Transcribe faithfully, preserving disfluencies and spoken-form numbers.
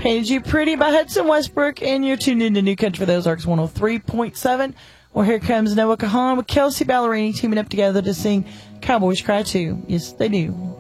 Painted You Pretty by Hudson Westbrook, and you're tuned into New Country for the Ozarks one oh three point seven. Well, here comes Noah Kahan with Kelsey Ballerini teaming up together to sing Cowboys Cry Too. Yes, they do.